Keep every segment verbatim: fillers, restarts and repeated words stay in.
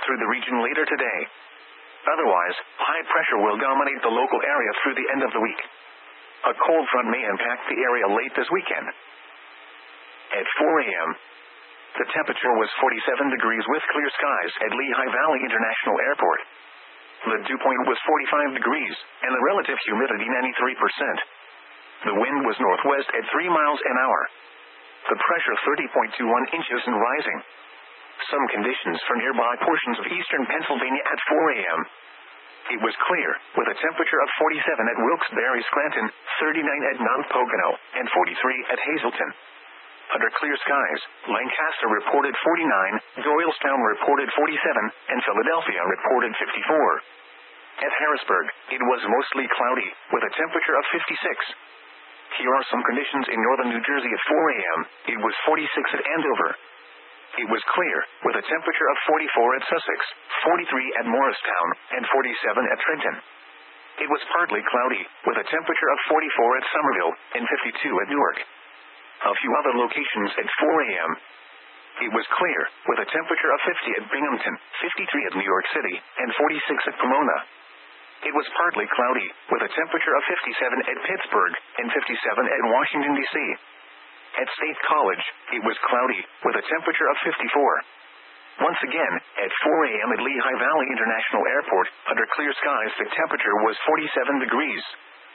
through the region later today. Otherwise, high pressure will dominate the local area through the end of the week. A cold front may impact the area late this weekend. At four a.m., the temperature was forty-seven degrees with clear skies at Lehigh Valley International Airport. The dew point was forty-five degrees, and the relative humidity ninety-three percent. The wind was northwest at three miles an hour. The pressure thirty point two one inches and rising. Some conditions for nearby portions of eastern Pennsylvania at four a.m. It was clear, with a temperature of forty-seven at Wilkes-Barre-Scranton, thirty-nine at Mount Pocono, and forty-three at Hazleton. Under clear skies, Lancaster reported forty-nine, Doylestown reported forty-seven, and Philadelphia reported fifty-four. At Harrisburg, it was mostly cloudy, with a temperature of fifty-six. Here are some conditions in northern New Jersey at four a.m. It was forty-six at Andover. It was clear, with a temperature of forty-four at Sussex, forty-three at Morristown, and forty-seven at Trenton. It was partly cloudy, with a temperature of forty-four at Somerville, and fifty-two at Newark. A few other locations at four a.m. It was clear, with a temperature of fifty at Binghamton, fifty-three at New York City, and forty-six at Pomona. It was partly cloudy, with a temperature of fifty-seven at Pittsburgh, and fifty-seven at Washington, D C At State College, it was cloudy, with a temperature of fifty-four. Once again, at four a.m. at Lehigh Valley International Airport, under clear skies the temperature was forty-seven degrees.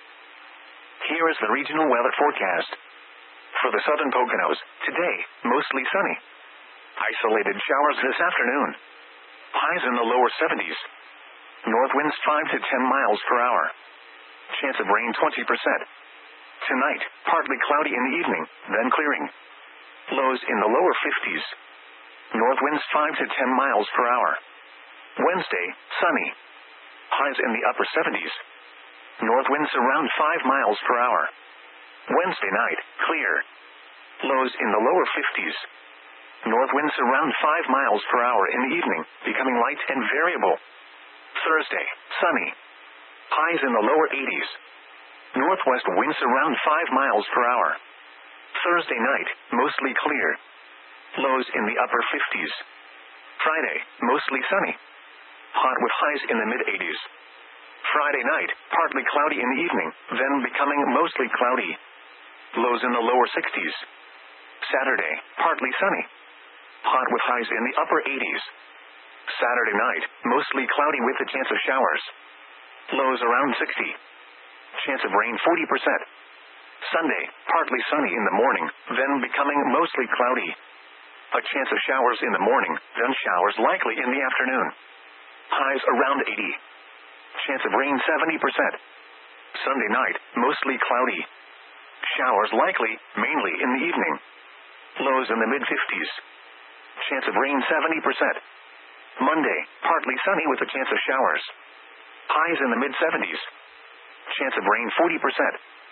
Here is the regional weather forecast. For the southern Poconos, today, mostly sunny. Isolated showers this afternoon. Highs in the lower seventies. North winds five to ten miles per hour. Chance of rain twenty percent. Tonight, partly cloudy in the evening, then clearing. Lows in the lower fifties. North winds five to ten miles per hour. Wednesday, sunny. Highs in the upper seventies. North winds around five miles per hour. Wednesday night, clear. Lows in the lower fifties. North winds around five miles per hour in the evening, becoming light and variable. Thursday, sunny. Highs in the lower eighties. Northwest winds around five miles per hour. Thursday night, mostly clear. Lows in the upper fifties. Friday, mostly sunny. Hot with highs in the mid-eighties. Friday night, partly cloudy in the evening, then becoming mostly cloudy. Lows in the lower sixties. Saturday, partly sunny. Hot with highs in the upper eighties. Saturday night, mostly cloudy with a chance of showers. Lows around sixty. Chance of rain forty percent. Sunday, partly sunny in the morning, then becoming mostly cloudy. A chance of showers in the morning, then showers likely in the afternoon. Highs around eighty. Chance of rain seventy percent. Sunday night, mostly cloudy. Showers likely, mainly in the evening. Lows in the mid-fifties. Chance of rain seventy percent. Monday, partly sunny with a chance of showers. Highs in the mid-seventies. Chance of rain forty percent.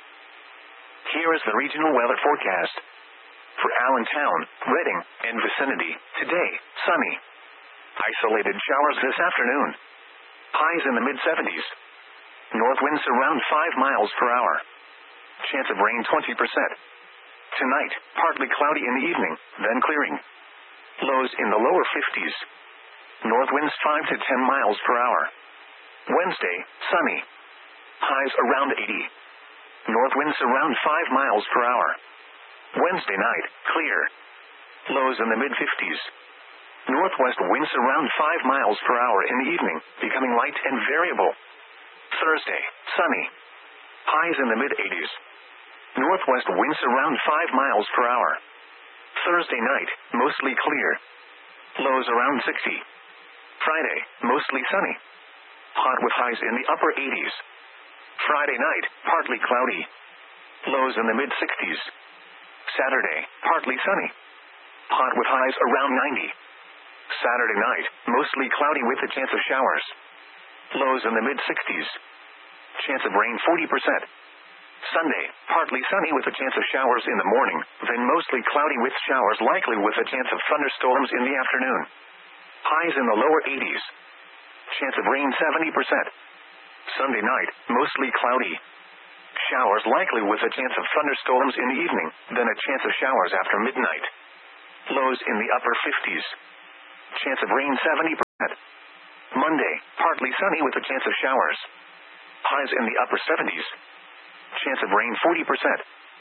Here is the regional weather forecast. For Allentown, Reading, and vicinity, today, sunny. Isolated showers this afternoon. Highs in the mid-seventies. North winds around five miles per hour. Chance of rain twenty percent. Tonight, partly cloudy in the evening, then clearing. Lows in the lower fifties. North winds five to ten miles per hour. Wednesday, sunny. Highs around eighty. North winds around five miles per hour. Wednesday night, clear. Lows in the mid-fifties. Northwest winds around five miles per hour in the evening, becoming light and variable. Thursday, sunny. Highs in the mid-eighties. Northwest winds around five miles per hour. Thursday night, mostly clear. Lows around sixty. Friday, mostly sunny. Hot with highs in the upper eighties. Friday night, partly cloudy. Lows in the mid-sixties. Saturday, partly sunny. Hot with highs around ninety. Saturday night, mostly cloudy with a chance of showers. Lows in the mid-sixties. Chance of rain forty percent. Sunday, partly sunny with a chance of showers in the morning, then mostly cloudy with showers likely with a chance of thunderstorms in the afternoon. Highs in the lower eighties. Chance of rain seventy percent. Sunday night, mostly cloudy. Showers likely with a chance of thunderstorms in the evening, then a chance of showers after midnight. Lows in the upper fifties. Chance of rain seventy percent. Monday, partly sunny with a chance of showers. Highs in the upper seventies. Chance of rain forty percent.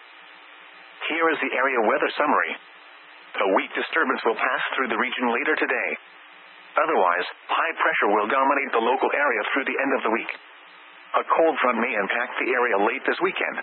Here is the area weather summary. A weak disturbance will pass through the region later today. Otherwise, high pressure will dominate the local area through the end of the week. A cold front may impact the area late this weekend.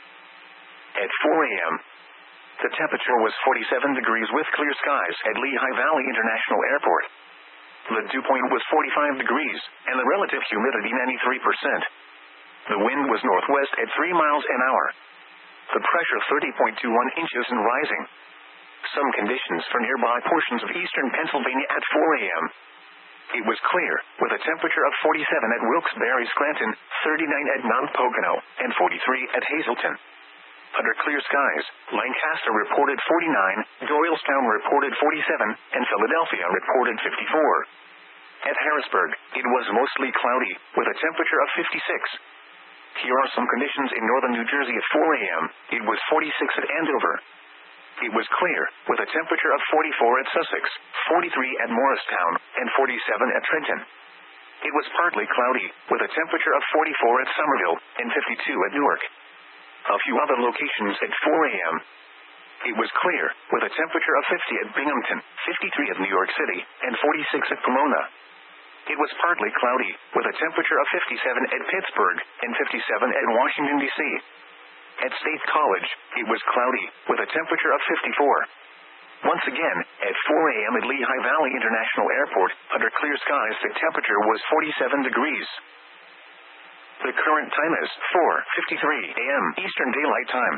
At four a.m., the temperature was forty-seven degrees with clear skies at Lehigh Valley International Airport. The dew point was forty-five degrees, and the relative humidity ninety-three percent. The wind was northwest at three miles an hour. The pressure thirty point two one inches and rising. Some conditions for nearby portions of eastern Pennsylvania at four a.m. It was clear, with a temperature of forty-seven at Wilkes-Barre-Scranton, thirty-nine at Mount Pocono, and forty-three at Hazleton. Under clear skies, Lancaster reported forty-nine, Doylestown reported forty-seven, and Philadelphia reported fifty-four. At Harrisburg, it was mostly cloudy, with a temperature of fifty-six. Here are some conditions in northern New Jersey at four a.m. It was forty-six at Andover. It was clear, with a temperature of forty-four at Sussex, forty-three at Morristown, and forty-seven at Trenton. It was partly cloudy, with a temperature of forty-four at Somerville, and fifty-two at Newark. A few other locations at four a.m. It was clear, with a temperature of fifty at Binghamton, fifty-three at New York City, and forty-six at Pomona. It was partly cloudy, with a temperature of fifty-seven at Pittsburgh, and fifty-seven at Washington, D C At State College, it was cloudy, with a temperature of fifty-four. Once again, at four a.m. at Lehigh Valley International Airport, under clear skies the temperature was forty-seven degrees. The current time is four fifty-three a.m. Eastern Daylight Time.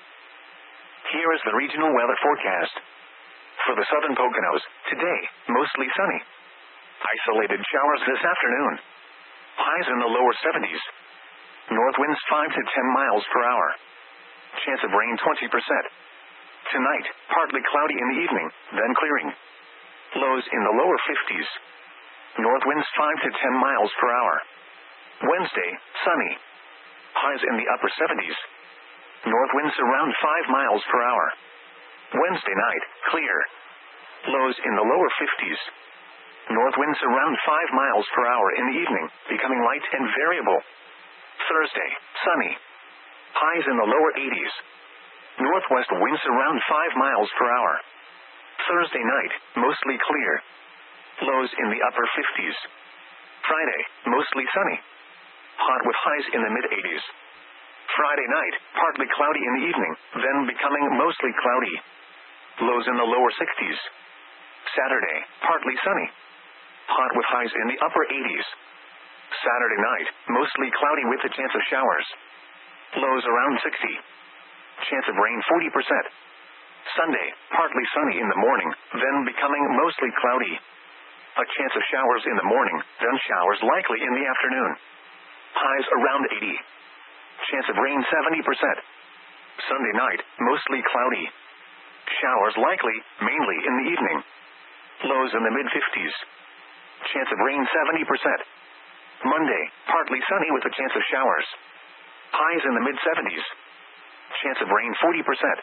Here is the regional weather forecast. For the southern Poconos, today, mostly sunny. Isolated showers this afternoon. Highs in the lower seventies. North winds five to ten miles per hour. Chance of rain twenty percent. Tonight, partly cloudy in the evening, then clearing. Lows in the lower fifties. North winds five to ten miles per hour. Wednesday, sunny. Highs in the upper seventies. North winds around five miles per hour. Wednesday night, clear. Lows in the lower fifties. North winds around five miles per hour in the evening, becoming light and variable. Thursday, sunny. Highs in the lower eighties. Northwest winds around five miles per hour. Thursday night, mostly clear. Lows in the upper fifties. Friday, mostly sunny. Hot with highs in the mid-eighties. Friday night, partly cloudy in the evening, then becoming mostly cloudy. Lows in the lower sixties. Saturday, partly sunny. Hot with highs in the upper eighties. Saturday night, mostly cloudy with a chance of showers. Lows around sixty. Chance of rain forty percent. Sunday, partly sunny in the morning, then becoming mostly cloudy. A chance of showers in the morning, then showers likely in the afternoon. Highs around eighty. Chance of rain seventy percent. Sunday night, mostly cloudy. Showers likely, mainly in the evening. Lows in the mid-fifties. Chance of rain seventy percent. Monday, partly sunny with a chance of showers. Highs in the mid-seventies. Chance of rain forty percent.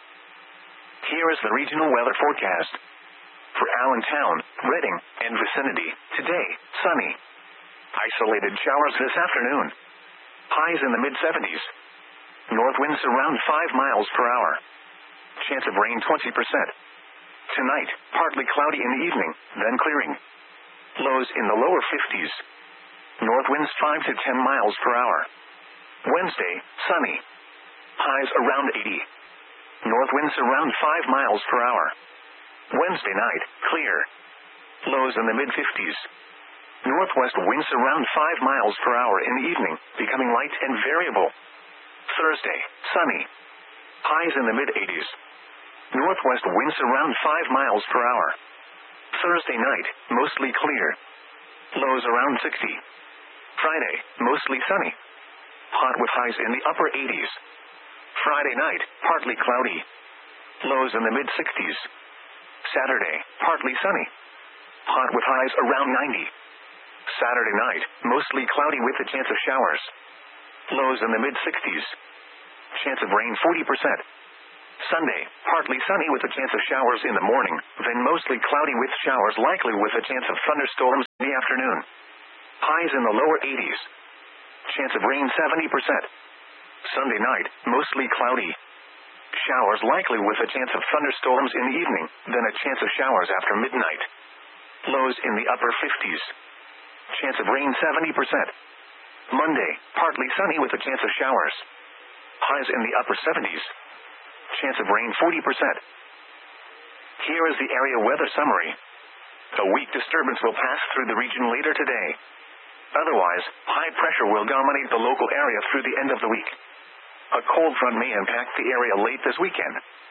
Here is the regional weather forecast. For Allentown, Reading, and vicinity, today, sunny. Isolated showers this afternoon. Highs in the mid-seventies. North winds around five miles per hour. Chance of rain twenty percent. Tonight, partly cloudy in the evening, then clearing. Lows in the lower fifties. North winds five to ten miles per hour. Wednesday, sunny. Highs around eighty. North winds around five miles per hour. Wednesday night, clear. Lows in the mid-fifties. Northwest winds around five miles per hour in the evening, becoming light and variable. Thursday, sunny. Highs in the mid-eighties. Northwest winds around five miles per hour. Thursday night, mostly clear. Lows around sixty. Friday, mostly sunny. Hot with highs in the upper eighties. Friday night, partly cloudy. Lows in the mid-sixties. Saturday, partly sunny. Hot with highs around ninety. Saturday night, mostly cloudy with a chance of showers. Lows in the mid-sixties. Chance of rain forty percent. Sunday, partly sunny with a chance of showers in the morning, then mostly cloudy with showers likely with a chance of thunderstorms in the afternoon. Highs in the lower eighties. Chance of rain seventy percent. Sunday night, mostly cloudy. Showers likely with a chance of thunderstorms in the evening, then a chance of showers after midnight. Lows in the upper fifties. Chance of rain seventy percent. Monday, partly sunny with a chance of showers. Highs in the upper seventies. Chance of rain forty percent. Here is the area weather summary. A weak disturbance will pass through the region later today. Otherwise, high pressure will dominate the local area through the end of the week. A cold front may impact the area late this weekend.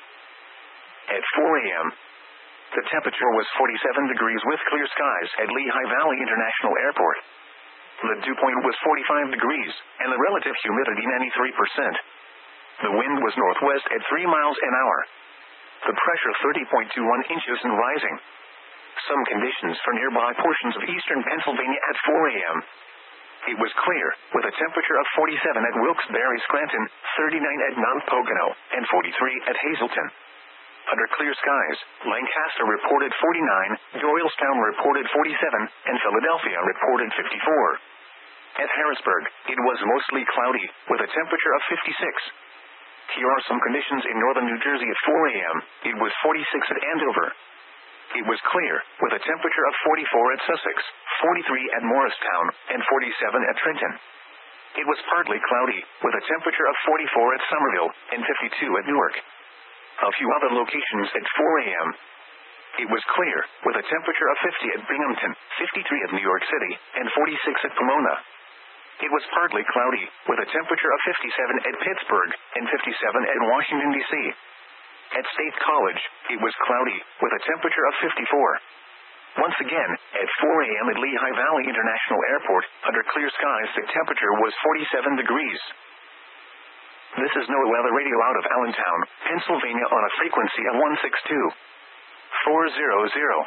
At four a.m., the temperature was forty-seven degrees with clear skies at Lehigh Valley International Airport. The dew point was forty-five degrees, and the relative humidity ninety-three percent. The wind was northwest at three miles an hour. The pressure thirty point two one inches and rising. Some conditions for nearby portions of eastern Pennsylvania at four a.m. It was clear, with a temperature of forty-seven at Wilkes-Barre, Scranton, thirty-nine at Mount Pocono, and forty-three at Hazleton. Under clear skies, Lancaster reported forty-nine, Doylestown reported forty-seven, and Philadelphia reported fifty-four. At Harrisburg, it was mostly cloudy, with a temperature of fifty-six. Here are some conditions in northern New Jersey at four a.m. It was forty-six at Andover. It was clear, with a temperature of forty-four at Sussex, forty-three at Morristown, and forty-seven at Trenton. It was partly cloudy, with a temperature of forty-four at Somerville, and fifty-two at Newark. A few other locations at four a.m. It was clear, with a temperature of fifty at Binghamton, fifty-three at New York City, and forty-six at Pomona. It was partly cloudy, with a temperature of fifty-seven at Pittsburgh, and fifty-seven at Washington, D C At State College, it was cloudy, with a temperature of fifty-four. Once again, at four a.m. at Lehigh Valley International Airport, under clear skies the temperature was forty-seven degrees. This is NOAA Weather Radio out of Allentown, Pennsylvania on a frequency of one six two four hundred.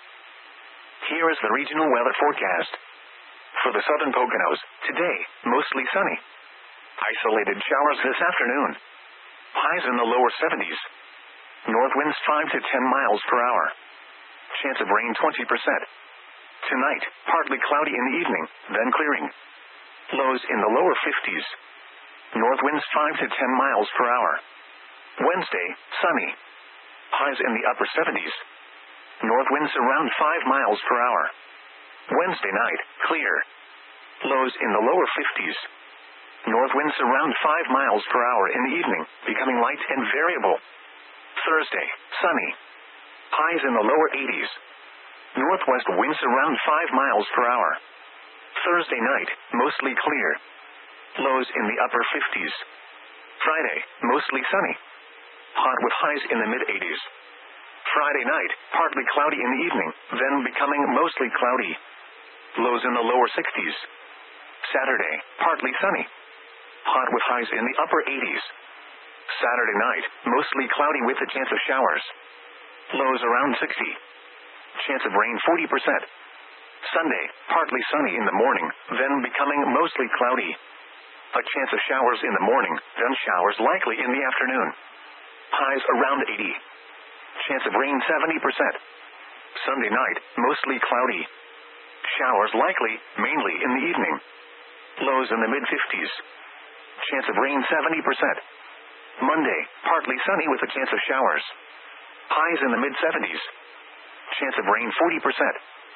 Here is the regional weather forecast. For the southern Poconos, today, mostly sunny. Isolated showers this afternoon. Highs in the lower seventies. North winds five to ten miles per hour. Chance of rain twenty percent. Tonight, partly cloudy in the evening, then clearing. Lows in the lower fifties. North winds five to ten miles per hour. Wednesday, sunny. Highs in the upper seventies. North winds around five miles per hour. Wednesday night, clear. Lows in the lower fifties. North winds around five miles per hour in the evening, becoming light and variable. Thursday, sunny. Highs in the lower eighties. Northwest winds around five miles per hour. Thursday night, mostly clear. Lows in the upper fifties. Friday, mostly sunny. Hot with highs in the mid-eighties. Friday night, partly cloudy in the evening, then becoming mostly cloudy. Lows in the lower sixties. Saturday, partly sunny. Hot with highs in the upper eighties. Saturday night, mostly cloudy with a chance of showers. Lows around sixty. Chance of rain forty percent. Sunday, partly sunny in the morning, then becoming mostly cloudy. A chance of showers in the morning, then showers likely in the afternoon. Highs around eighty. Chance of rain seventy percent. Sunday night, mostly cloudy. Showers likely, mainly in the evening. Lows in the mid-fifties. Chance of rain seventy percent. Monday, partly sunny with a chance of showers. Highs in the mid-seventies. Chance of rain forty percent.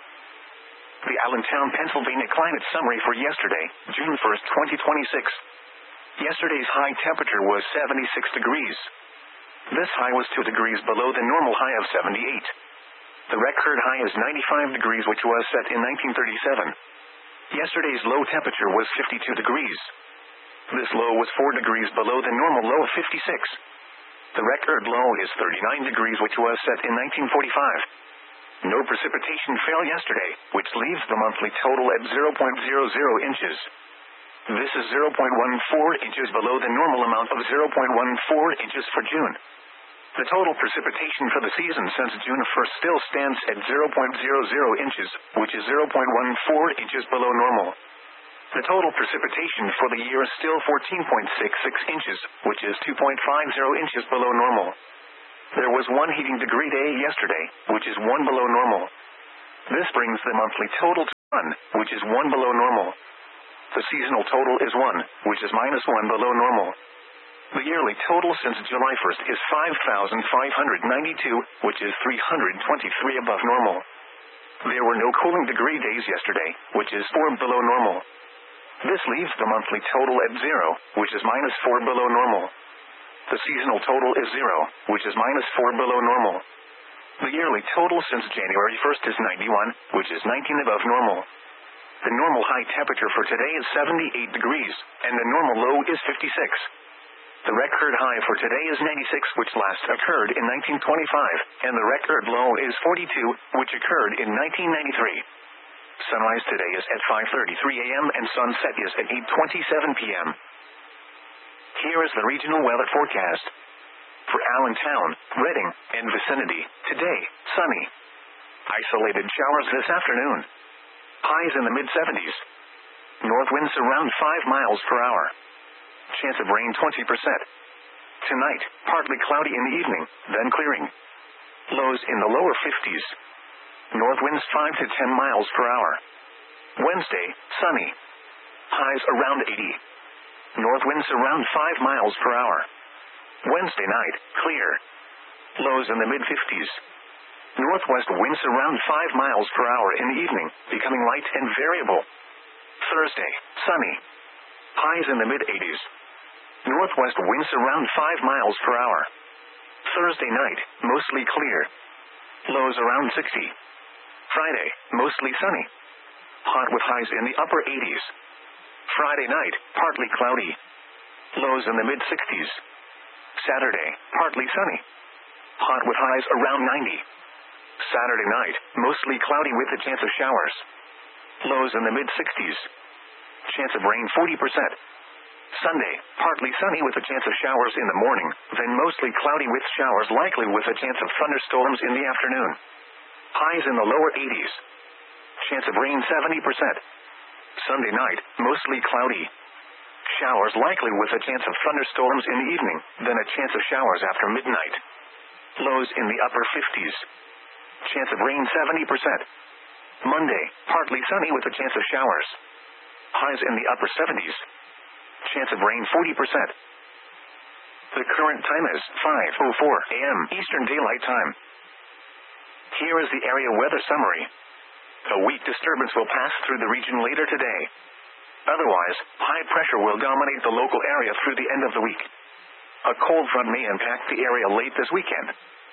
The Allentown, Pennsylvania climate summary for yesterday, June first, twenty twenty-six. Yesterday's high temperature was seventy-six degrees. This high was two degrees below the normal high of seventy-eight. The record high is ninety-five degrees, which was set in nineteen thirty-seven. Yesterday's low temperature was fifty-two degrees. This low was four degrees below the normal low of fifty-six. The record low is thirty-nine degrees, which was set in nineteen forty-five. No precipitation fell yesterday, which leaves the monthly total at zero point zero zero inches. This is zero point one four inches below the normal amount of zero point one four inches for June. The total precipitation for the season since June first still stands at zero point zero zero inches, which is zero point one four inches below normal. The total precipitation for the year is still fourteen point six six inches, which is two point five zero inches below normal. There was one heating degree day yesterday, which is one below normal. This brings the monthly total to one, which is one below normal. The seasonal total is one, which is minus one below normal. The yearly total since July first is five thousand five hundred ninety-two, which is three hundred twenty-three above normal. There were no cooling degree days yesterday, which is four below normal. This leaves the monthly total at zero, which is minus four below normal. The seasonal total is zero, which is minus four below normal. The yearly total since January first is ninety-one, which is nineteen above normal. The normal high temperature for today is seventy-eight degrees, and the normal low is fifty-six. The record high for today is ninety-six, which last occurred in nineteen twenty-five, and the record low is forty-two, which occurred in nineteen ninety-three. Sunrise today is at five thirty-three a m and sunset is at eight twenty-seven p m Here is the regional weather forecast. For Allentown, Reading, and vicinity, today, sunny. Isolated showers this afternoon. Highs in the mid seventies. North winds around five miles per hour. Chance of rain twenty percent. Tonight, partly cloudy in the evening, then clearing. Lows in the lower fifties. North winds five to ten miles per hour. Wednesday, sunny. Highs around eighty. North winds around five miles per hour. Wednesday night, clear. Lows in the mid fifties. Northwest winds around five miles per hour in the evening, becoming light and variable. Thursday, sunny. Highs in the mid eighties. Northwest winds around five miles per hour. Thursday night, mostly clear. Lows around sixty. Friday, mostly sunny. Hot with highs in the upper eighties. Friday night, partly cloudy. Lows in the mid sixties. Saturday, partly sunny. Hot with highs around ninety. Saturday night, mostly cloudy with a chance of showers. Lows in the mid sixties. Chance of rain forty percent. Sunday, partly sunny with a chance of showers in the morning, then mostly cloudy with showers likely with a chance of thunderstorms in the afternoon. Highs in the lower eighties. Chance of rain seventy percent. Sunday night, mostly cloudy. Showers likely with a chance of thunderstorms in the evening, then a chance of showers after midnight. Lows in the upper fifties. Chance of rain seventy percent. Monday, partly sunny with a chance of showers. Highs in the upper seventies. Chance of rain forty percent. The current time is five oh four a m Eastern Daylight Time. Here is the area weather summary. A weak disturbance will pass through the region later today. Otherwise, high pressure will dominate the local area through the end of the week. A cold front may impact the area late this weekend.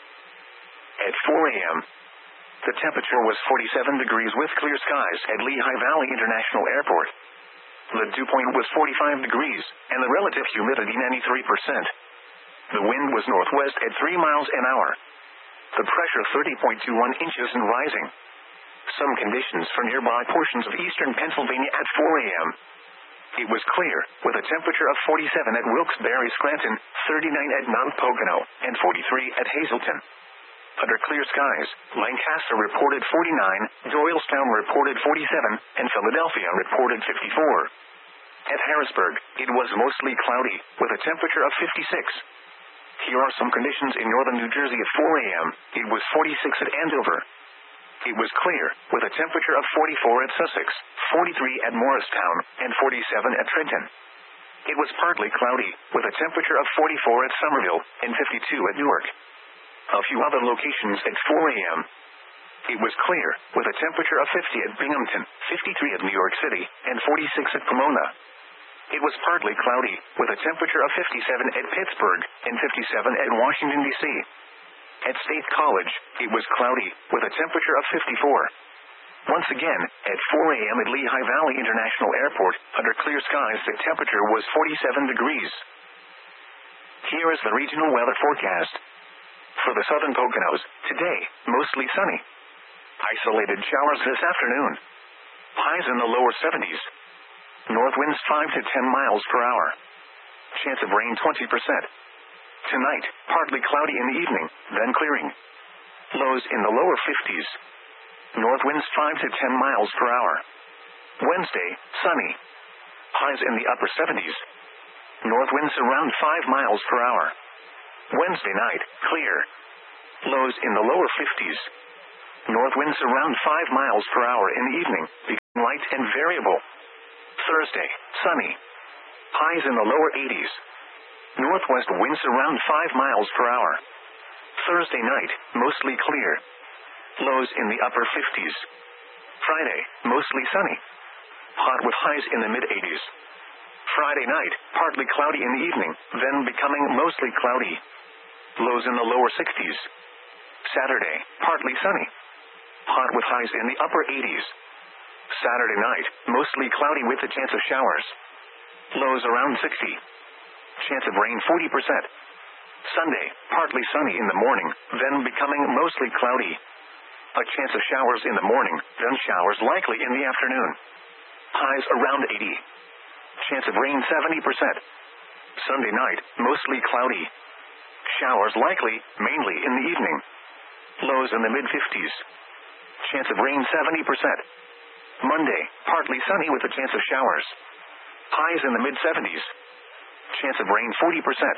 At four a m, the temperature was forty-seven degrees with clear skies at Lehigh Valley International Airport. The dew point was forty-five degrees, and the relative humidity ninety-three percent. The wind was northwest at three miles an hour. The pressure thirty point two one inches and rising. Some conditions for nearby portions of eastern Pennsylvania at four a m It was clear, with a temperature of forty-seven at Wilkes-Barre-Scranton, thirty-nine at Mount Pocono, and forty-three at Hazleton. Under clear skies, Lancaster reported forty-nine, Doylestown reported forty-seven, and Philadelphia reported fifty-four. At Harrisburg, it was mostly cloudy, with a temperature of fifty-six. Here are some conditions in northern New Jersey at four a m It was forty-six at Andover. It was clear, with a temperature of forty-four at Sussex, forty-three at Morristown, and forty-seven at Trenton. It was partly cloudy, with a temperature of forty-four at Somerville, and fifty-two at Newark. A few other locations at four a m It was clear, with a temperature of fifty at Binghamton, fifty-three at New York City, and forty-six at Pomona. It was partly cloudy, with a temperature of fifty-seven at Pittsburgh, and fifty-seven at Washington, D C At State College, it was cloudy, with a temperature of fifty-four. Once again, at four a m at Lehigh Valley International Airport, under clear skies the temperature was forty-seven degrees. Here is the regional weather forecast. For the southern Poconos, today, mostly sunny. Isolated showers this afternoon. Highs in the lower seventies. North winds five to ten miles per hour. Chance of rain twenty percent. Tonight, partly cloudy in the evening, then clearing. Lows in the lower fifties. North winds five to ten miles per hour. Wednesday, sunny. highs in the upper seventies. North winds around five miles per hour. Wednesday night, clear. Lows in the lower fifties. North winds around five miles per hour in the evening, becoming light and variable. Thursday, sunny. Highs in the lower eighties. Northwest winds around five miles per hour. Thursday night, mostly clear. Lows in the upper fifties. Friday, mostly sunny. Hot with highs in the mid-eighties. Friday night, partly cloudy in the evening, then becoming mostly cloudy. Lows in the lower sixties. Saturday, partly sunny. Hot with highs in the upper eighties. Saturday night, mostly cloudy with a chance of showers. Lows around sixty. Chance of rain forty percent. Sunday, partly sunny in the morning, then becoming mostly cloudy. A chance of showers in the morning, then showers likely in the afternoon. Highs around eighty. Chance of rain seventy percent. Sunday night, mostly cloudy. Showers likely, mainly in the evening. Lows in the mid-fifties. Chance of rain seventy percent. Monday, partly sunny with a chance of showers. Highs in the mid-seventies. Chance of rain forty percent.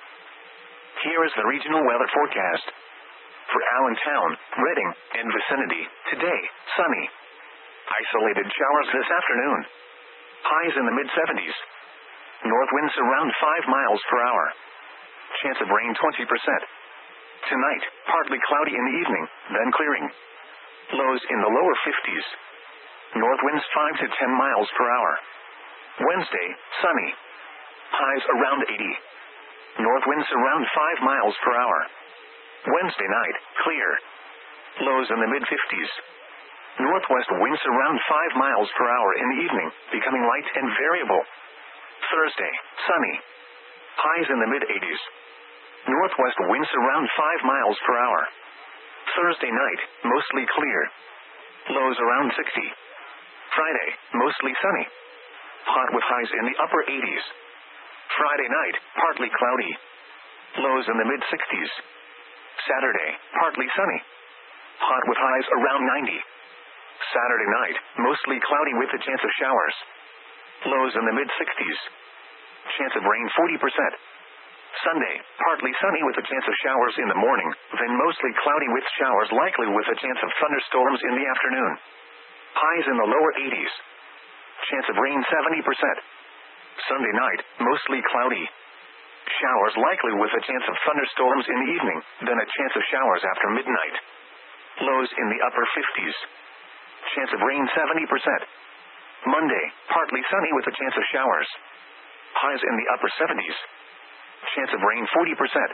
Here is the regional weather forecast. For Allentown, Reading, and vicinity, today, sunny. Isolated showers this afternoon. Highs in the mid-seventies. North winds around five miles per hour. Chance of rain twenty percent. Tonight, partly cloudy in the evening, then clearing. Lows in the lower fifties. North winds five to ten miles per hour. Wednesday, sunny. Highs around eighty. North winds around five miles per hour. Wednesday night, clear. Lows in the mid-fifties. Northwest winds around five miles per hour in the evening, becoming light and variable. Thursday, sunny. Highs in the mid-eighties. Northwest winds around five miles per hour. Thursday night, mostly clear. Lows around sixty. Friday, mostly sunny. Hot with highs in the upper eighties. Friday night, partly cloudy. Lows in the mid-sixties. Saturday, partly sunny. Hot with highs around ninety. Saturday night, mostly cloudy with a chance of showers. Lows in the mid-sixties. Chance of rain forty percent. Sunday, partly sunny with a chance of showers in the morning, then mostly cloudy with showers likely with a chance of thunderstorms in the afternoon. Highs in the lower eighties. Chance of rain seventy percent. Sunday night, mostly cloudy. Showers likely with a chance of thunderstorms in the evening, then a chance of showers after midnight. Lows in the upper fifties. Chance of rain seventy percent. Monday, partly sunny with a chance of showers. Highs in the upper seventies. Chance of rain forty percent.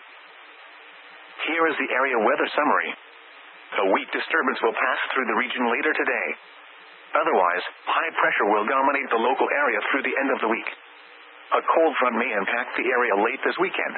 Here is the area weather summary. A weak disturbance will pass through the region later today. Otherwise, high pressure will dominate the local area through the end of the week. A cold front may impact the area late this weekend.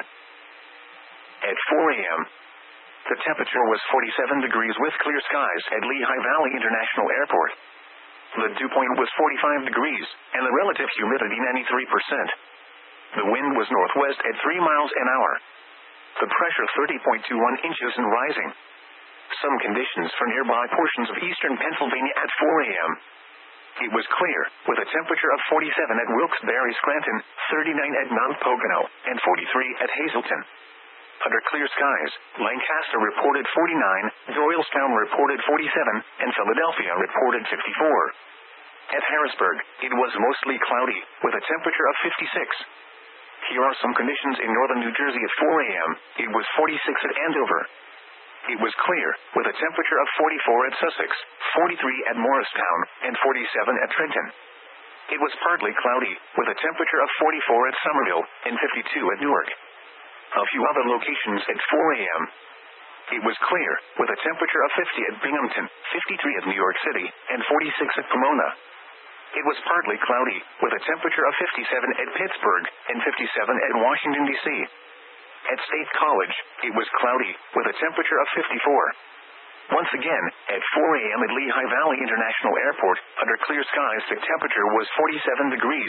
At four a.m., the temperature was forty-seven degrees with clear skies at Lehigh Valley International Airport. The dew point was forty-five degrees, and the relative humidity ninety-three percent. The wind was northwest at three miles an hour. The pressure thirty point two one inches and rising. Some conditions for nearby portions of eastern Pennsylvania at four a.m. It was clear, with a temperature of forty-seven at Wilkes-Barre, Scranton, thirty-nine at Mount Pocono, and forty-three at Hazleton. Under clear skies, Lancaster reported forty-nine, Doylestown reported forty-seven, and Philadelphia reported fifty-four. At Harrisburg, it was mostly cloudy, with a temperature of fifty-six. Here are some conditions in northern New Jersey at four a.m. It was forty-six at Andover. It was clear, with a temperature of forty-four at Sussex, forty-three at Morristown, and forty-seven at Trenton. It was partly cloudy, with a temperature of forty-four at Somerville, and fifty-two at Newark. A few other locations at four a.m. It was clear, with a temperature of fifty at Binghamton, fifty-three at New York City, and forty-six at Pomona. It was partly cloudy, with a temperature of fifty-seven at Pittsburgh, and fifty-seven at Washington, D C At State College, it was cloudy, with a temperature of fifty-four. Once again, at four a.m. at Lehigh Valley International Airport, under clear skies the temperature was forty-seven degrees.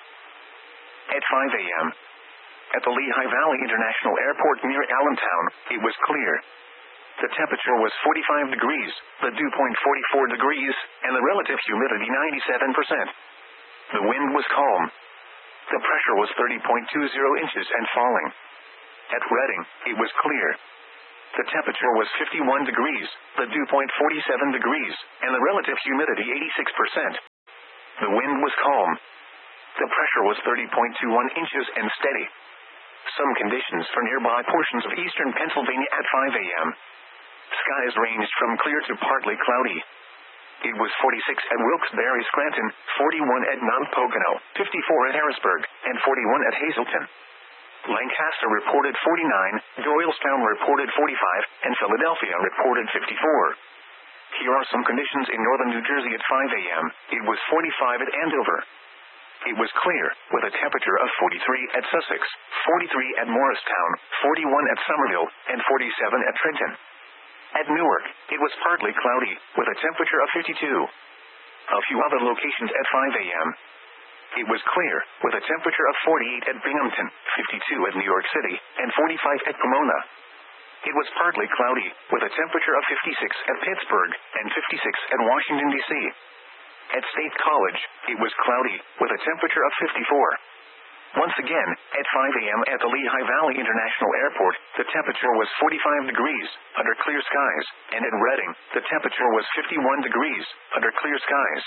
At five a.m. at the Lehigh Valley International Airport near Allentown, it was clear. The temperature was forty-five degrees, the dew point forty-four degrees, and the relative humidity ninety-seven percent. The wind was calm. The pressure was thirty point two zero inches and falling. At Reading, it was clear. The temperature was fifty-one degrees, the dew point forty-seven degrees, and the relative humidity eighty-six percent. The wind was calm. The pressure was thirty point two one inches and steady. Some conditions for nearby portions of eastern Pennsylvania at five a.m. Skies ranged from clear to partly cloudy. It was forty-six at Wilkes-Barre, Scranton, forty-one at Mount Pocono, fifty-four at Harrisburg, and forty-one at Hazleton. Lancaster reported forty-nine, Doylestown reported forty-five, and Philadelphia reported fifty-four. Here are some conditions in northern New Jersey at five a.m. It was forty-five at Andover. It was clear, with a temperature of forty-three at Sussex, forty-three at Morristown, forty-one at Somerville, and forty-seven at Trenton. At Newark, it was partly cloudy, with a temperature of fifty-two. A few other locations at five a.m. It was clear, with a temperature of forty-eight at Binghamton, fifty-two at New York City, and forty-five at Pomona. It was partly cloudy, with a temperature of fifty-six at Pittsburgh, and fifty-six at Washington, D C At State College, it was cloudy, with a temperature of fifty-four. Once again, at five a.m. at the Lehigh Valley International Airport, the temperature was forty-five degrees, under clear skies, and at Reading, the temperature was fifty-one degrees, under clear skies.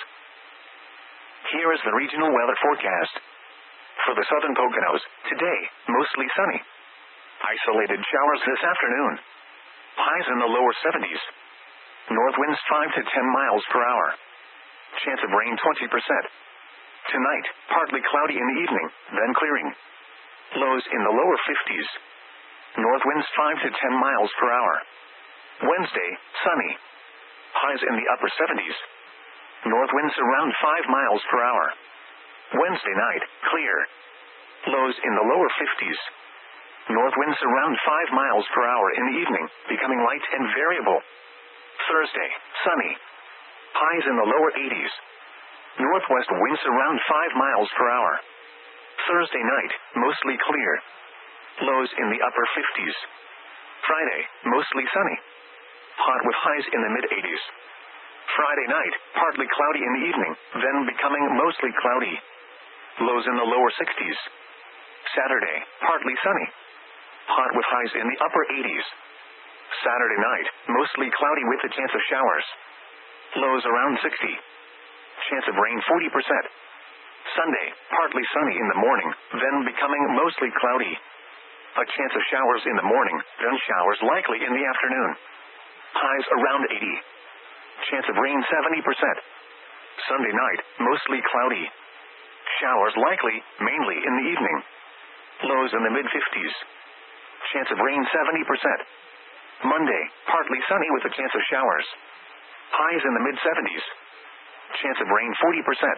Here is the regional weather forecast. For the southern Poconos, today, mostly sunny. Isolated showers this afternoon. Highs in the lower seventies. North winds five to ten miles per hour. Chance of rain twenty percent. Tonight, partly cloudy in the evening, then clearing. Lows in the lower fifties. North winds five to ten miles per hour. Wednesday, sunny. Highs in the upper seventies. North winds around five miles per hour. Wednesday night, clear. Lows in the lower fifties. North winds around five miles per hour in the evening, becoming light and variable. Thursday, sunny. Highs in the lower eighties. Northwest winds around five miles per hour. Thursday night, mostly clear. Lows in the upper fifties. Friday, mostly sunny. Hot with highs in the mid-eighties. Friday night, partly cloudy in the evening, then becoming mostly cloudy. Lows in the lower sixties. Saturday, partly sunny. Hot with highs in the upper eighties. Saturday night, mostly cloudy with a chance of showers. Lows around sixty. Chance of rain forty percent. Sunday, partly sunny in the morning, then becoming mostly cloudy. A chance of showers in the morning, then showers likely in the afternoon. Highs around eighty. Chance of rain seventy percent. Sunday night, mostly cloudy. Showers likely, mainly in the evening. Lows in the mid-fifties. Chance of rain seventy percent. Monday, partly sunny with a chance of showers. Highs in the mid-seventies. Chance of rain forty percent.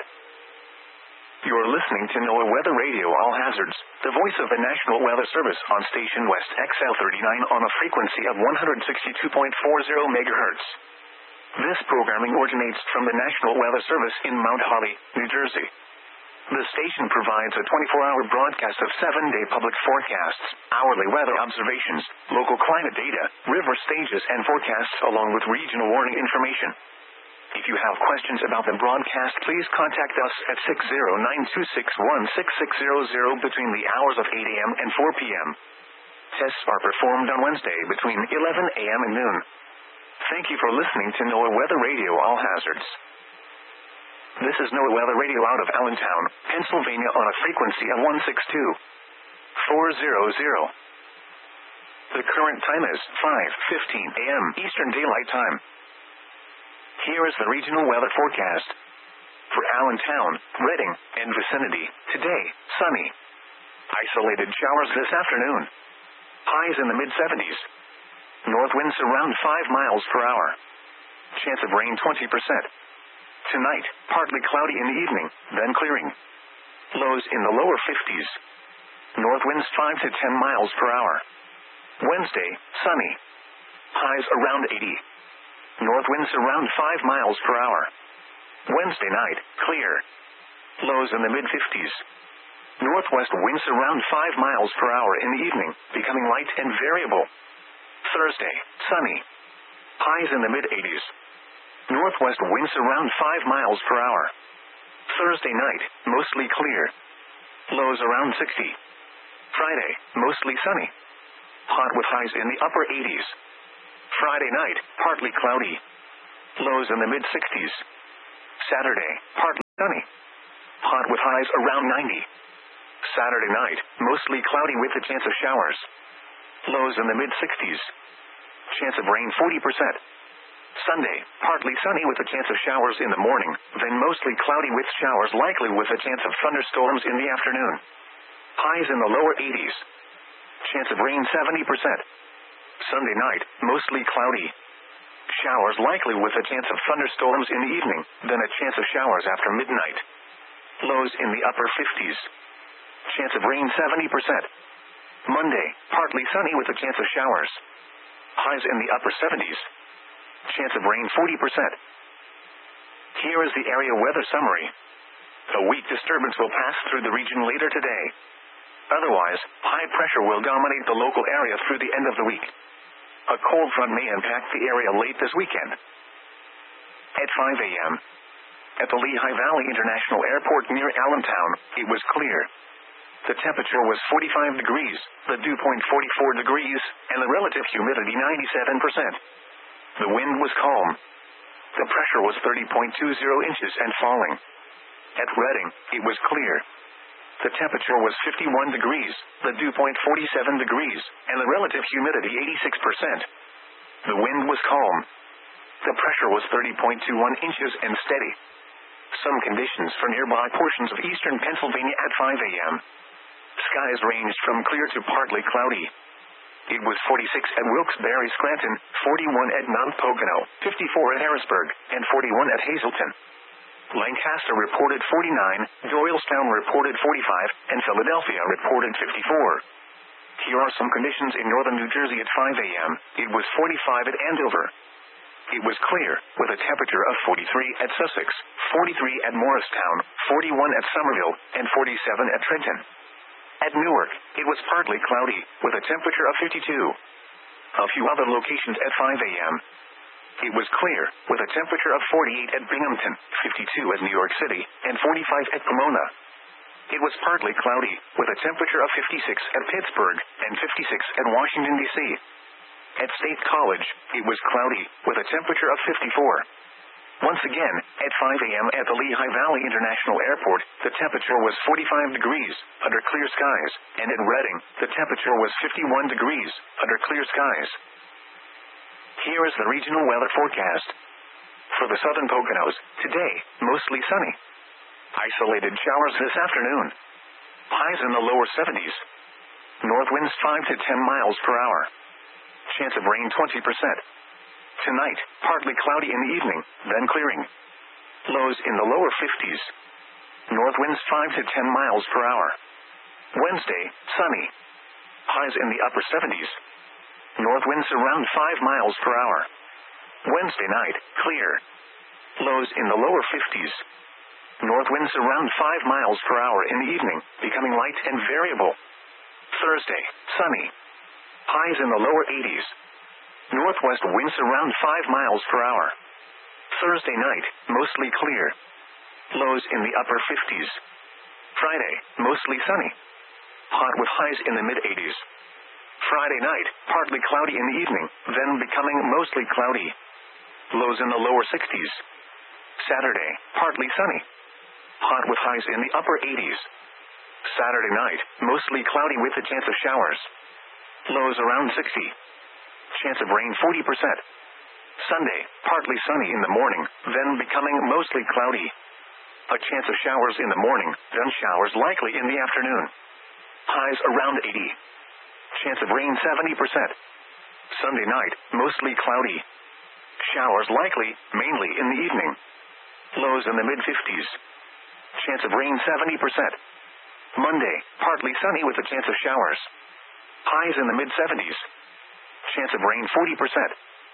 You're listening to NOAA Weather Radio All Hazards, the voice of the National Weather Service on station West X L thirty-nine on a frequency of one hundred sixty-two point four zero megahertz. This programming originates from the National Weather Service in Mount Holly, New Jersey. The station provides a twenty-four hour broadcast of seven-day public forecasts, hourly weather observations, local climate data, river stages and forecasts along with regional warning information. If you have questions about the broadcast, please contact us at six zero nine two six one six six zero zero between the hours of eight a.m. and four p.m. Tests are performed on Wednesday between eleven a.m. and noon. Thank you for listening to NOAA Weather Radio All Hazards. This is NOAA Weather Radio out of Allentown, Pennsylvania on a frequency of one six two four zero zero. The current time is five fifteen a.m. Eastern Daylight Time. Here is the regional weather forecast. For Allentown, Reading, and vicinity, today, sunny. Isolated showers this afternoon. Highs in the mid-seventies. North winds around five miles per hour. Chance of rain twenty percent. Tonight, partly cloudy in the evening, then clearing. Lows in the lower fifties. North winds five to ten miles per hour. Wednesday, sunny. Highs around eighty. North winds around five miles per hour. Wednesday night, clear. Lows in the mid-fifties. Northwest winds around five miles per hour in the evening, becoming light and variable. Thursday, sunny. Highs in the mid-eighties. Northwest winds around five miles per hour. Thursday night, mostly clear. Lows around sixty. Friday, mostly sunny. Hot with highs in the upper eighties. Friday night, partly cloudy. Lows in the mid sixties. Saturday, partly sunny. Hot with highs around ninety. Saturday night, mostly cloudy with a chance of showers. Lows in the mid sixties. Chance of rain forty percent. Sunday, partly sunny with a chance of showers in the morning, then mostly cloudy with showers likely with a chance of thunderstorms in the afternoon. Highs in the lower eighties. Chance of rain seventy percent. Sunday night, mostly cloudy. Showers likely with a chance of thunderstorms in the evening, then a chance of showers after midnight. Lows in the upper fifties. Chance of rain seventy percent. Monday, partly sunny with a chance of showers. Highs in the upper seventies. Chance of rain forty percent. Here is the area weather summary. A weak disturbance will pass through the region later today. Otherwise, high pressure will dominate the local area through the end of the week. A cold front may impact the area late this weekend. At five a.m. at the Lehigh Valley International Airport near Allentown, it was clear. The temperature was forty-five degrees, the dew point forty-four degrees, and the relative humidity ninety-seven percent. The wind was calm. The pressure was thirty point two zero inches and falling. At Redding, it was clear. The temperature was fifty-one degrees, the dew point forty-seven degrees, and the relative humidity eighty-six percent. The wind was calm. The pressure was thirty point two one inches and steady. Some conditions for nearby portions of eastern Pennsylvania at five a.m. Skies ranged from clear to partly cloudy. It was forty-six at Wilkes-Barre, Scranton, forty-one at Mount Pocono, fifty-four at Harrisburg, and forty-one at Hazleton. Lancaster reported forty-nine, Doylestown reported forty-five, and Philadelphia reported fifty-four. Here are some conditions in northern New Jersey at five a.m. It was forty-five at Andover. It was clear, with a temperature of forty-three at Sussex, forty-three at Morristown, forty-one at Somerville, and forty-seven at Trenton. At Newark, it was partly cloudy, with a temperature of fifty-two. A few other locations at five a.m. It was clear, with a temperature of forty-eight at Binghamton, fifty-two at New York City, and forty-five at Pomona. It was partly cloudy, with a temperature of fifty-six at Pittsburgh, and fifty-six at Washington, D C At State College, it was cloudy, with a temperature of fifty-four. Once again, at five a.m. at the Lehigh Valley International Airport, the temperature was forty-five degrees, under clear skies, and at Redding, the temperature was fifty-one degrees, under clear skies. Here is the regional weather forecast. For the southern Poconos, today, mostly sunny. Isolated showers this afternoon. Highs in the lower seventies. North winds five to ten miles per hour. Chance of rain twenty percent. Tonight, partly cloudy in the evening, then clearing. Lows in the lower fifties. North winds five to ten miles per hour. Wednesday, sunny. Highs in the upper seventies. North winds around five miles per hour. Wednesday night, clear. Lows in the lower fifties. North winds around five miles per hour in the evening, becoming light and variable. Thursday, sunny. Highs in the lower eighties. Northwest winds around five miles per hour. Thursday night, mostly clear. Lows in the upper fifties. Friday, mostly sunny. Hot with highs in the mid eighties. Friday night, partly cloudy in the evening, then becoming mostly cloudy. Lows in the lower sixties. Saturday, partly sunny. Hot with highs in the upper eighties. Saturday night, mostly cloudy with a chance of showers. Lows around sixty. Chance of rain forty percent. Sunday, partly sunny in the morning, then becoming mostly cloudy. A chance of showers in the morning, then showers likely in the afternoon. Highs around eighty. Chance of rain seventy percent. Sunday night, mostly cloudy. Showers likely, mainly in the evening. Lows in the mid fifties. Chance of rain seventy percent. Monday, partly sunny with a chance of showers. Highs in the mid seventies. Chance of rain forty percent.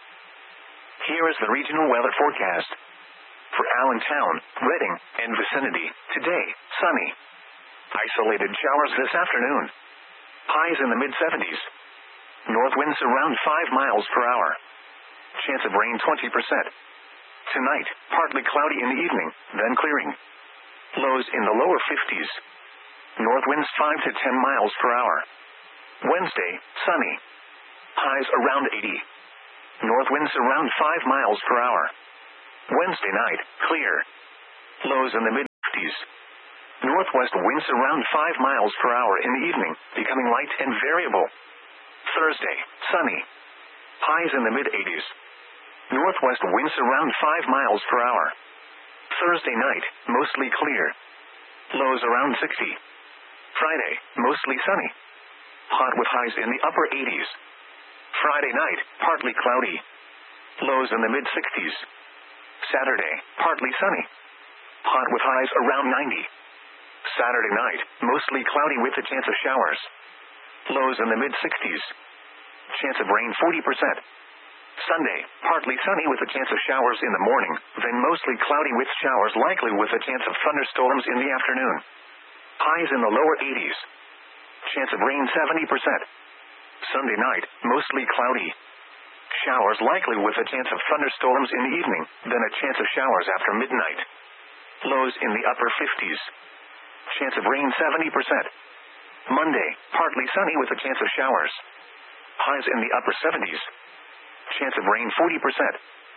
Here is the regional weather forecast. For Allentown, Redding, and vicinity, today, sunny. Isolated showers this afternoon. Highs in the mid seventies. North winds around five miles per hour. Chance of rain twenty percent. Tonight, partly cloudy in the evening, then clearing. Lows in the lower fifties. North winds five to ten miles per hour. Wednesday, sunny. Highs around eighty. North winds around five miles per hour. Wednesday night, clear. Lows in the mid-fifties. Northwest winds around five miles per hour in the evening, becoming light and variable. Thursday, sunny. Highs in the mid-eighties. Northwest winds around five miles per hour. Thursday night, mostly clear. Lows around sixty. Friday, mostly sunny. Hot with highs in the upper eighties. Friday night, partly cloudy. Lows in the mid-sixties. Saturday, partly sunny. Hot with highs around ninety. Saturday night, mostly cloudy with a chance of showers. Lows in the mid-sixties. Chance of rain forty percent. Sunday, partly sunny with a chance of showers in the morning, then mostly cloudy with showers likely with a chance of thunderstorms in the afternoon. Highs in the lower eighties. Chance of rain seventy percent. Sunday night, mostly cloudy. Showers likely with a chance of thunderstorms in the evening, then a chance of showers after midnight. Lows in the upper fifties. Chance of rain seventy percent. Monday, partly sunny with a chance of showers. Highs in the upper seventies. Chance of rain forty percent.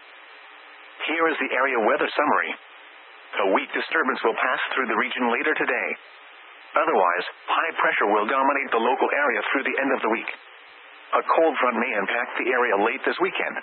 Here is the area weather summary. A weak disturbance will pass through the region later today. Otherwise, high pressure will dominate the local area through the end of the week. A cold front may impact the area late this weekend.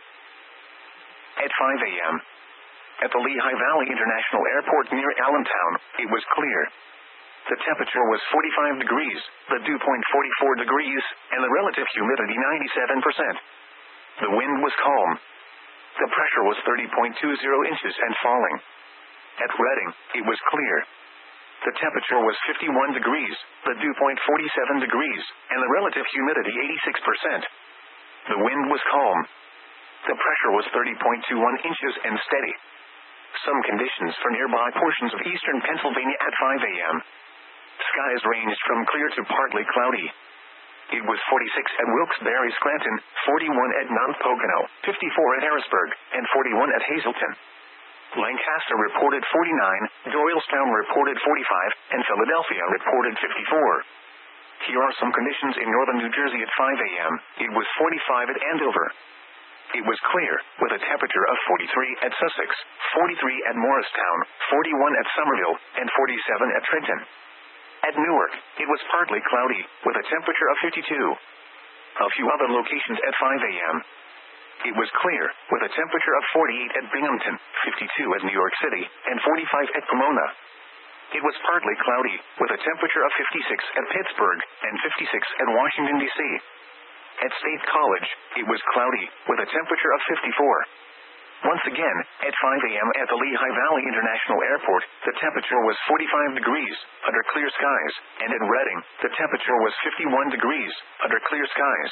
At five a.m. at the Lehigh Valley International Airport near Allentown, it was clear. The temperature was forty-five degrees, the dew point forty-four degrees, and the relative humidity ninety-seven percent. The wind was calm. The pressure was thirty point two zero inches and falling. At Redding, it was clear. The temperature was fifty-one degrees, the dew point forty-seven degrees, and the relative humidity eighty-six percent. The wind was calm. The pressure was thirty point two one inches and steady. Some conditions for nearby portions of eastern Pennsylvania at five a.m. Skies ranged from clear to partly cloudy. It was forty-six at Wilkes-Barre, Scranton, forty-one at Mount Pocono, fifty-four at Harrisburg, and forty-one at Hazleton. Lancaster reported forty-nine, Doylestown reported forty-five, and Philadelphia reported fifty-four. Here are some conditions in northern New Jersey at five a.m. It was forty-five at Andover. It was clear, with a temperature of forty-three at Sussex, forty-three at Morristown, forty-one at Somerville, and forty-seven at Trenton. At Newark, it was partly cloudy, with a temperature of fifty-two. A few other locations at five a.m. It was clear, with a temperature of forty-eight at Binghamton, fifty-two at New York City, and forty-five at Pomona. It was partly cloudy, with a temperature of fifty-six at Pittsburgh, and fifty-six at Washington, D C At State College, it was cloudy, with a temperature of fifty-four. Once again, at five a.m. at the Lehigh Valley International Airport, the temperature was forty-five degrees, under clear skies, and at Redding, the temperature was fifty-one degrees, under clear skies.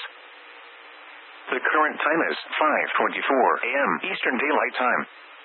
The current time is five twenty-four a.m. Eastern Daylight Time.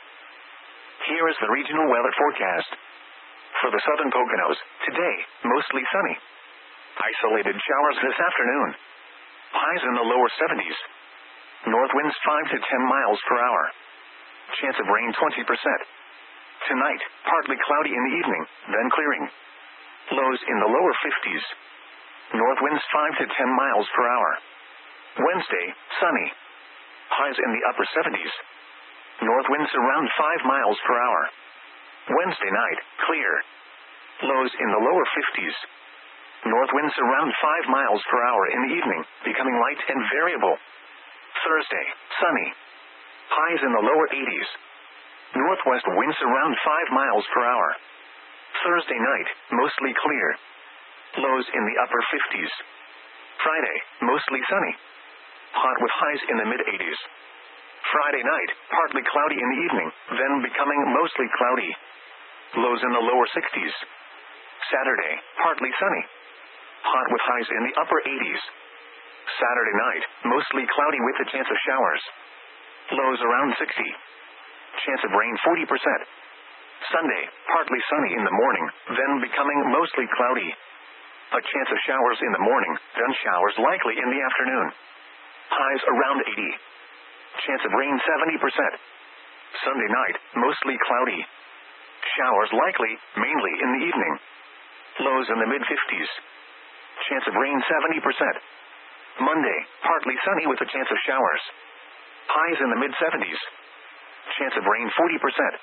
Here is the regional weather forecast. For the southern Poconos, today, mostly sunny. Isolated showers this afternoon. Highs in the lower seventies. North winds five to ten miles per hour. Chance of rain twenty percent. Tonight, partly cloudy in the evening, then clearing. Lows in the lower fifties. North winds five to ten miles per hour. Wednesday, sunny. Highs in the upper seventies. North winds around five miles per hour. Wednesday night, clear. Lows in the lower fifties. North winds around five miles per hour in the evening, becoming light and variable. Thursday, sunny. Highs in the lower eighties. Northwest winds around five miles per hour. Thursday night, mostly clear. Lows in the upper fifties. Friday, mostly sunny. Hot with highs in the mid-eighties. Friday night, partly cloudy in the evening, then becoming mostly cloudy. Lows in the lower sixties. Saturday, partly sunny. Hot with highs in the upper eighties. Saturday night, mostly cloudy with a chance of showers. Lows around sixty. Chance of rain forty percent. Sunday, partly sunny in the morning, then becoming mostly cloudy. A chance of showers in the morning, then showers likely in the afternoon. Highs around eighty. Chance of rain seventy percent. Sunday night, mostly cloudy. Showers likely, mainly in the evening. Lows in the mid fifties. Chance of rain seventy percent. Monday, partly sunny with a chance of showers. Highs in the mid seventies. Chance of rain forty percent.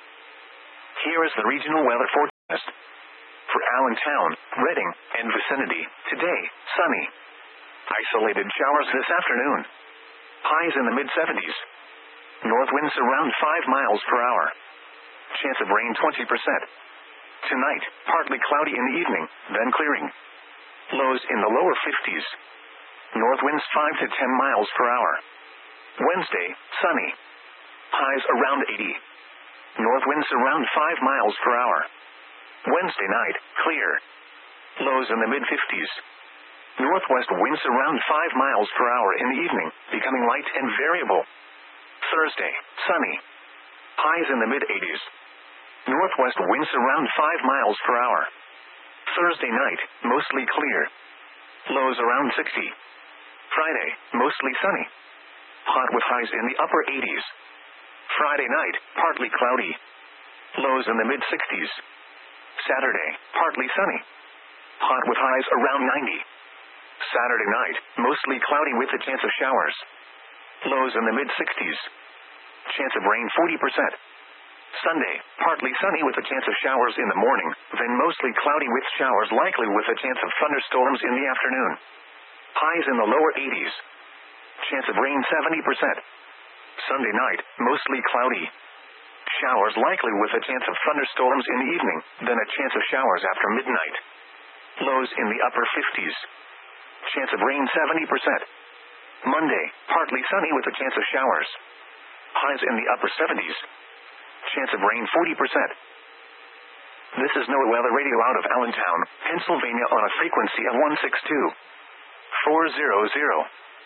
Here is the regional weather forecast. For Allentown, Reading, and vicinity, today, sunny. Isolated showers this afternoon. Highs in the mid seventies. North winds around five miles per hour. Chance of rain twenty percent. Tonight, partly cloudy in the evening, then clearing. Lows in the lower fifties. North winds five to ten miles per hour. Wednesday, sunny. Highs around eighty. North winds around five miles per hour. Wednesday night, clear. Lows in the mid fifties. Northwest winds around five miles per hour in the evening, becoming light and variable. Thursday, sunny. Highs in the mid eighties. Northwest winds around five miles per hour. Thursday night, mostly clear. Lows around sixty. Friday, mostly sunny. Hot with highs in the upper eighties. Friday night, partly cloudy. Lows in the mid sixties. Saturday, partly sunny. Hot with highs around ninety. Saturday night, mostly cloudy with a chance of showers. Lows in the mid sixties. Chance of rain forty percent. Sunday, partly sunny with a chance of showers in the morning, then mostly cloudy with showers likely with a chance of thunderstorms in the afternoon. Highs in the lower eighties. Chance of rain seventy percent. Sunday night, mostly cloudy. Showers likely with a chance of thunderstorms in the evening, then a chance of showers after midnight. Lows in the upper fifties. Chance of rain seventy percent. Monday, partly sunny with a chance of showers. Highs in the upper seventies. Chance of rain forty percent. This is NOAA Weather Radio out of Allentown, Pennsylvania on a frequency of one six two four hundred.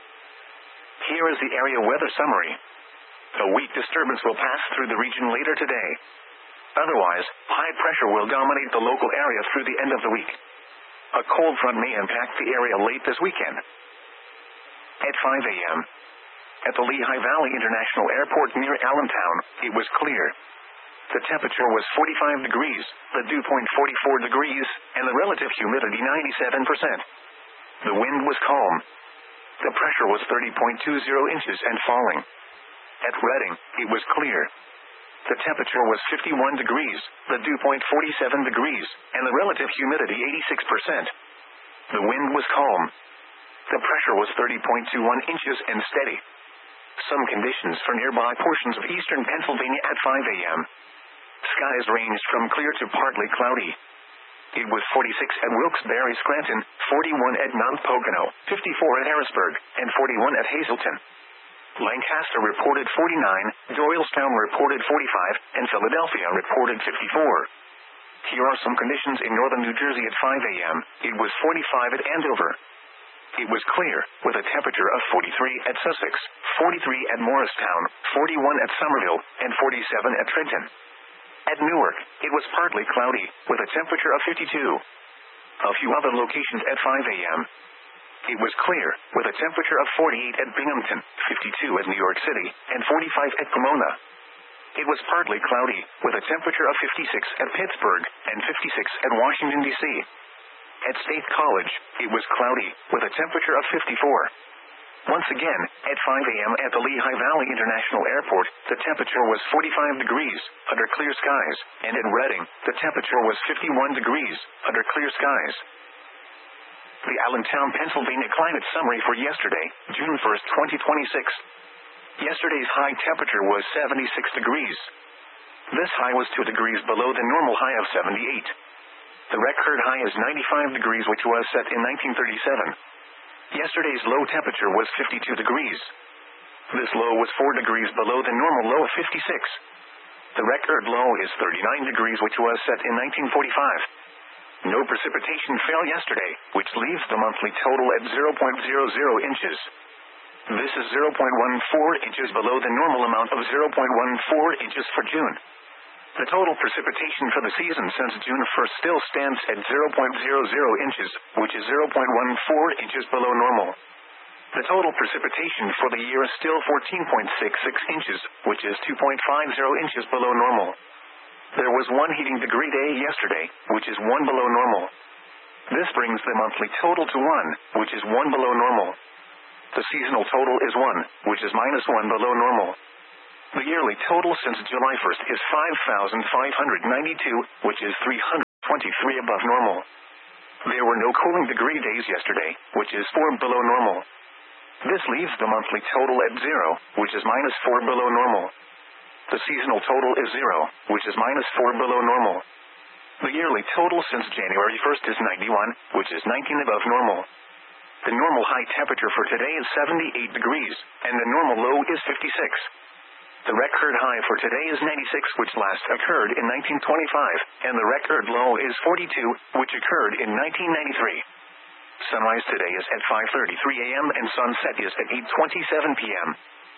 Here is the area weather summary. A weak disturbance will pass through the region later today. Otherwise, high pressure will dominate the local area through the end of the week. A cold front may impact the area late this weekend. At five a.m. at the Lehigh Valley International Airport near Allentown, it was clear. The temperature was forty-five degrees, the dew point forty-four degrees, and the relative humidity ninety-seven percent. The wind was calm. The pressure was thirty point two zero inches and falling. At Reading, it was clear. The temperature was fifty-one degrees, the dew point forty-seven degrees, and the relative humidity eighty-six percent. The wind was calm. The pressure was thirty point two one inches and steady. Some conditions for nearby portions of eastern Pennsylvania at five a.m. Skies ranged from clear to partly cloudy. It was forty-six at Wilkes-Barre, Scranton, forty-one at Mount Pocono, fifty-four at Harrisburg, and forty-one at Hazleton. Lancaster reported forty-nine, Doylestown reported forty-five, and Philadelphia reported fifty-four. Here are some conditions in northern New Jersey at five a.m. It was forty-five at Andover. It was clear, with a temperature of forty-three at Sussex, forty-three at Morristown, forty-one at Somerville, and forty-seven at Trenton. At Newark, it was partly cloudy, with a temperature of fifty-two. A few other locations at five a.m. It was clear, with a temperature of forty-eight at Binghamton, fifty-two at New York City, and forty-five at Pomona. It was partly cloudy, with a temperature of fifty-six at Pittsburgh, and fifty-six at Washington, D C At State College, it was cloudy, with a temperature of fifty-four. Once again, at five a.m. at the Lehigh Valley International Airport, the temperature was forty-five degrees, under clear skies, and in Reading, the temperature was fifty-one degrees, under clear skies. The Allentown, Pennsylvania climate summary for yesterday, June first, twenty twenty-six. Yesterday's high temperature was seventy-six degrees. This high was two degrees below the normal high of seventy-eight. The record high is ninety-five degrees, which was set in nineteen thirty-seven. Yesterday's low temperature was fifty-two degrees. This low was four degrees below the normal low of fifty-six. The record low is thirty-nine degrees, which was set in nineteen forty-five. No precipitation fell yesterday, which leaves the monthly total at zero point zero zero inches. This is zero point one four inches below the normal amount of zero point one four inches for June. The total precipitation for the season since June first still stands at zero point zero zero inches, which is zero point one four inches below normal. The total precipitation for the year is still fourteen point six six inches, which is two point five zero inches below normal. There was one heating degree day yesterday, which is one below normal. This brings the monthly total to one, which is one below normal. The seasonal total is one, which is minus one below normal. The yearly total since July first is five thousand five hundred ninety-two, which is three hundred twenty-three above normal. There were no cooling degree days yesterday, which is four below normal. This leaves the monthly total at zero, which is minus four below normal. The seasonal total is zero, which is minus four below normal. The yearly total since January first is ninety-one, which is nineteen above normal. The normal high temperature for today is seventy-eight degrees, and the normal low is fifty-six. The record high for today is ninety-six, which last occurred in nineteen twenty-five, and the record low is forty-two, which occurred in nineteen ninety-three. Sunrise today is at five thirty-three a m and sunset is at eight twenty-seven p m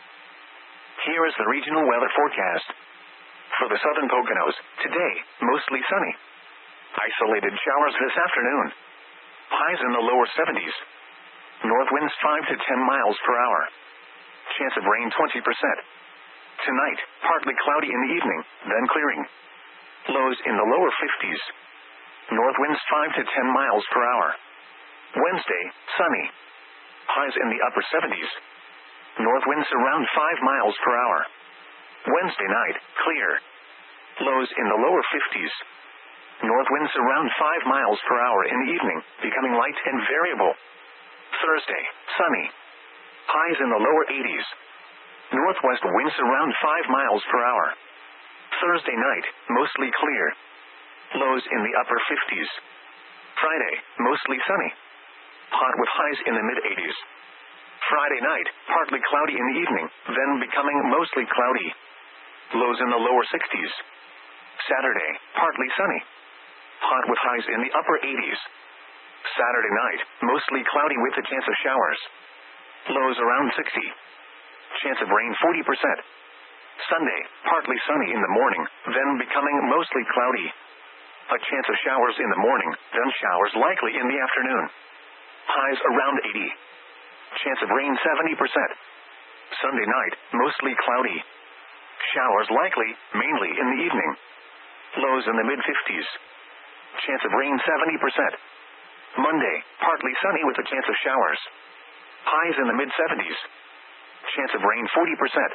Here is the regional weather forecast. For the southern Poconos, today, mostly sunny. Isolated showers this afternoon. Highs in the lower seventies. North winds five to ten miles per hour. Chance of rain twenty percent. Tonight, partly cloudy in the evening, then clearing. Lows in the lower fifties. North winds five to ten miles per hour. Wednesday, sunny. Highs in the upper seventies. North winds around five miles per hour. Wednesday night, clear. Lows in the lower fifties. North winds around five miles per hour in the evening, becoming light and variable. Thursday, sunny. Highs in the lower eighties. Northwest winds around five miles per hour. Thursday night, mostly clear. Lows in the upper fifties. Friday, mostly sunny. Hot with highs in the mid-eighties. Friday night, partly cloudy in the evening, then becoming mostly cloudy. Lows in the lower sixties. Saturday, partly sunny. Hot with highs in the upper eighties. Saturday night, mostly cloudy with a chance of showers. Lows around sixty. Chance of rain forty percent. Sunday, partly sunny in the morning, then becoming mostly cloudy. A chance of showers in the morning, then showers likely in the afternoon. Highs around eighty. Chance of rain seventy percent. Sunday night, mostly cloudy. Showers likely, mainly in the evening. Lows in the mid-fifties. Chance of rain seventy percent. Monday, partly sunny with a chance of showers. Highs in the mid-seventies. Chance of rain forty percent.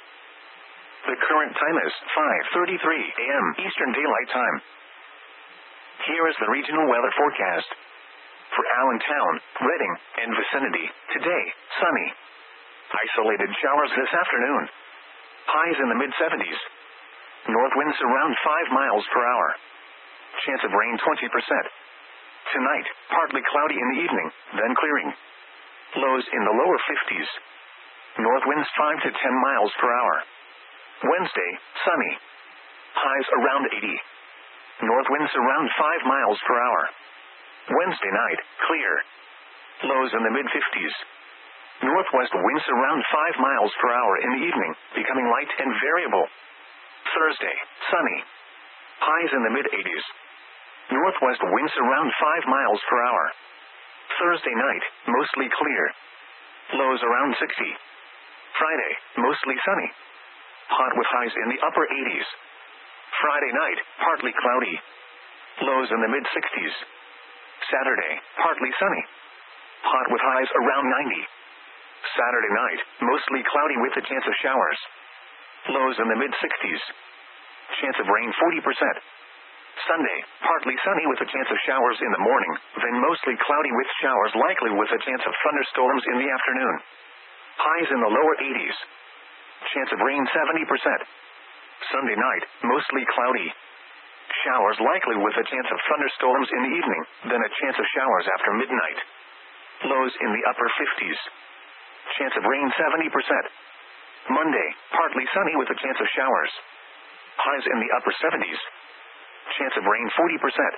The current time is five thirty-three a m Eastern Daylight Time. Here is the regional weather forecast. For Allentown, Reading, and vicinity, today, sunny. Isolated showers this afternoon. Highs in the mid-seventies. North winds around five miles per hour. Chance of rain twenty percent. Tonight, partly cloudy in the evening, then clearing. Lows in the lower fifties. North winds five to ten miles per hour. Wednesday, sunny. Highs around eighty. North winds around five miles per hour. Wednesday night, clear. Lows in the mid-fifties. Northwest winds around five miles per hour in the evening, becoming light and variable. Thursday, sunny. Highs in the mid-eighties. Northwest winds around five miles per hour. Thursday night, mostly clear. Lows around sixty. Friday, mostly sunny. Hot with highs in the upper eighties. Friday night, partly cloudy. Lows in the mid-sixties. Saturday, partly sunny. Hot with highs around ninety. Saturday night, mostly cloudy with a chance of showers. Lows in the mid-sixties. Chance of rain forty percent. Sunday, partly sunny with a chance of showers in the morning, then mostly cloudy with showers likely with a chance of thunderstorms in the afternoon. Highs in the lower eighties. Chance of rain seventy percent. Sunday night, mostly cloudy. Showers likely with a chance of thunderstorms in the evening, then a chance of showers after midnight. Lows in the upper fifties. Chance of rain seventy percent. Monday, partly sunny with a chance of showers. Highs in the upper seventies. Chance of rain forty percent.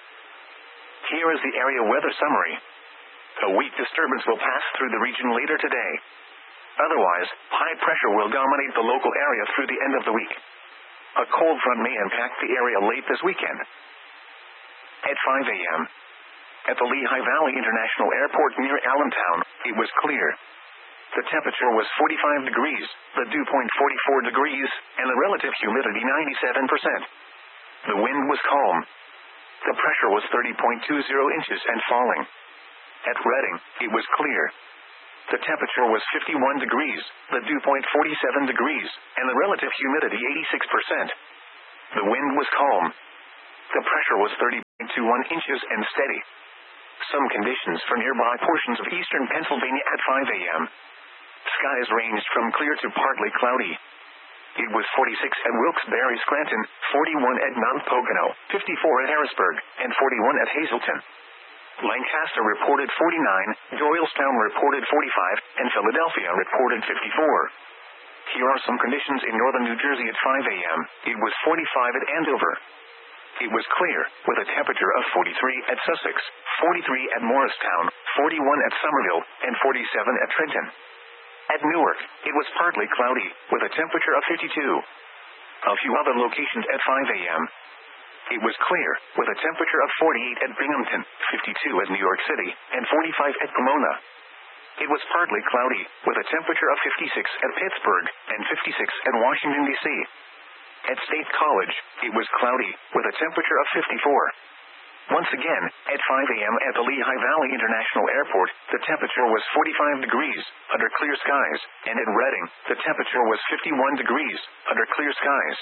Here is the area weather summary. A weak disturbance will pass through the region later today. Otherwise, high pressure will dominate the local area through the end of the week. A cold front may impact the area late this weekend. At five a m, at the Lehigh Valley International Airport near Allentown, it was clear. The temperature was forty-five degrees, the dew point forty-four degrees, and the relative humidity ninety-seven percent. The wind was calm. The pressure was thirty point two zero inches and falling. At Reading, it was clear. The temperature was fifty-one degrees, the dew point forty-seven degrees, and the relative humidity eighty-six percent. The wind was calm. The pressure was thirty point two one inches and steady. Some conditions for nearby portions of eastern Pennsylvania at five a m Skies ranged from clear to partly cloudy. It was forty-six at Wilkes-Barre, Scranton, forty-one at Mount Pocono, fifty-four at Harrisburg, and forty-one at Hazleton. Lancaster reported forty-nine, Doylestown reported forty-five, and Philadelphia reported fifty-four. Here are some conditions in northern New Jersey at five a m It was forty-five at Andover. It was clear, with a temperature of forty-three at Sussex, forty-three at Morristown, forty-one at Somerville, and forty-seven at Trenton. At Newark, it was partly cloudy, with a temperature of fifty-two. A few other locations at five a m It was clear, with a temperature of forty-eight at Binghamton, fifty-two at New York City, and forty-five at Pomona. It was partly cloudy, with a temperature of fifty-six at Pittsburgh, and fifty-six at Washington, D C At State College, it was cloudy, with a temperature of fifty-four. Once again, at five a m at the Lehigh Valley International Airport, the temperature was forty-five degrees, under clear skies, and at Reading, the temperature was fifty-one degrees, under clear skies.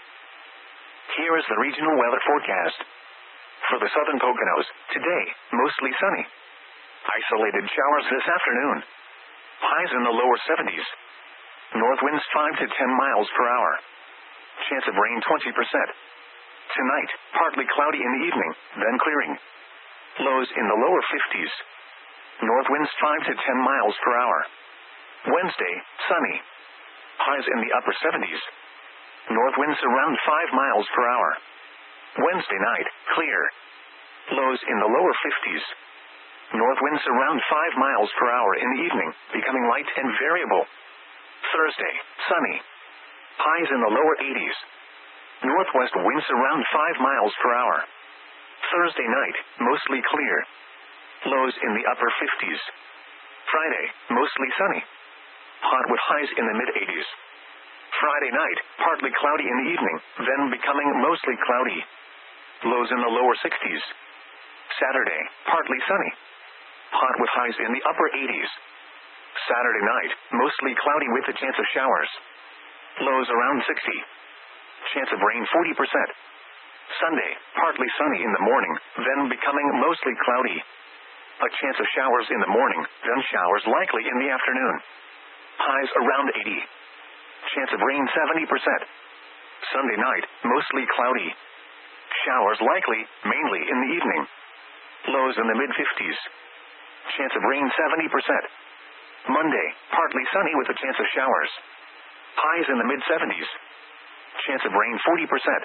Here is the regional weather forecast. For the southern Poconos, today, mostly sunny. Isolated showers this afternoon. Highs in the lower seventies. North winds five to ten miles per hour. Chance of rain twenty percent. Tonight, partly cloudy in the evening, then clearing. Lows in the lower fifties. North winds five to ten miles per hour. Wednesday, sunny. Highs in the upper seventies. North winds around five miles per hour. Wednesday night, clear. Lows in the lower fifties. North winds around five miles per hour in the evening, becoming light and variable. Thursday, sunny. Highs in the lower eighties. Northwest winds around five miles per hour. Thursday night, mostly clear. Lows in the upper fifties. Friday, mostly sunny. Hot with highs in the mid-eighties. Friday night, partly cloudy in the evening, then becoming mostly cloudy. Lows in the lower sixties. Saturday, partly sunny. Hot with highs in the upper eighties. Saturday night, mostly cloudy with a chance of showers. Lows around sixty. Chance of rain forty percent. Sunday, partly sunny in the morning, then becoming mostly cloudy. A chance of showers in the morning, then showers likely in the afternoon. Highs around eighty. Chance of rain seventy percent. Sunday night, mostly cloudy. Showers likely, mainly in the evening. Lows in the mid-fifties. Chance of rain seventy percent. Monday, partly sunny with a chance of showers. Highs in the mid-seventies. Chance of rain forty percent.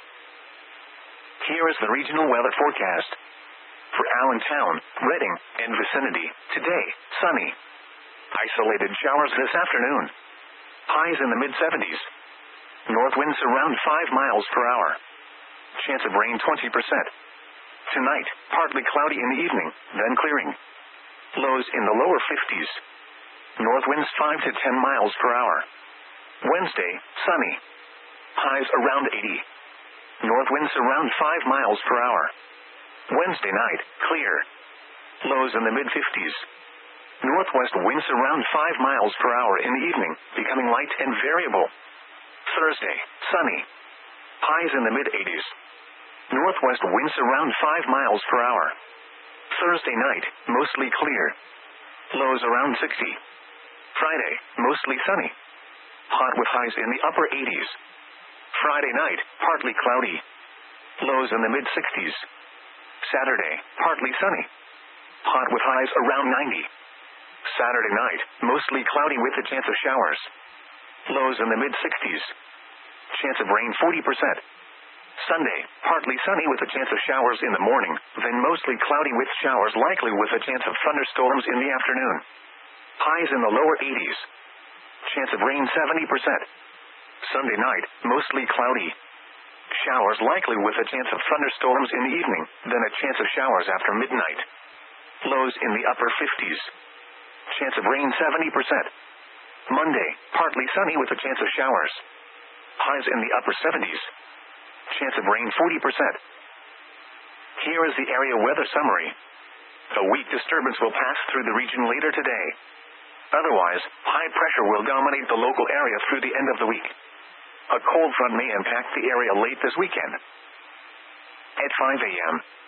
Here is the regional weather forecast. For Allentown, Reading, and vicinity, today, sunny. Isolated showers this afternoon. Highs in the mid-seventies. North winds around five miles per hour. Chance of rain twenty percent. Tonight, partly cloudy in the evening, then clearing. Lows in the lower fifties. North winds five to ten miles per hour. Wednesday, sunny. Highs around eighty. North winds around five miles per hour. Wednesday night, clear. Lows in the mid-fifties. Northwest winds around five miles per hour in the evening, becoming light and variable. Thursday, sunny. Highs in the mid-eighties. Northwest winds around five miles per hour. Thursday night, mostly clear. Lows around sixty. Friday, mostly sunny. Hot with highs in the upper eighties. Friday night, partly cloudy. Lows in the mid-sixties. Saturday, partly sunny. Hot with highs around ninety. Saturday night, mostly cloudy with a chance of showers. Lows in the mid-sixties. Chance of rain forty percent. Sunday, partly sunny with a chance of showers in the morning, then mostly cloudy with showers likely with a chance of thunderstorms in the afternoon. Highs in the lower eighties. Chance of rain seventy percent. Sunday night, mostly cloudy. Showers likely with a chance of thunderstorms in the evening, then a chance of showers after midnight. Lows in the upper fifties. Chance of rain seventy percent. Monday, partly sunny with a chance of showers. Highs in the upper seventies. chance of rain forty percent. Here is the area weather summary. A weak disturbance will pass through the region later today. Otherwise, high pressure will dominate the local area through the end of the week. A cold front may impact the area late this weekend. At five a m